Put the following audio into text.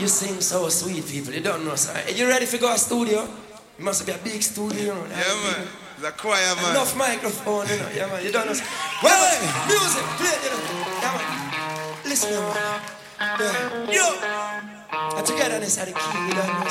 You sing so sweet, people. You don't know, sir. Are you ready for go to studio? It must be a big studio, you know. Yeah, man. It's a choir, man. Enough microphone, you know. Yeah, man. You don't know. Well, hey, music, play, you know. Yeah, man. Listen, man. Yeah. Yo. And togetherness are the key, you don't know.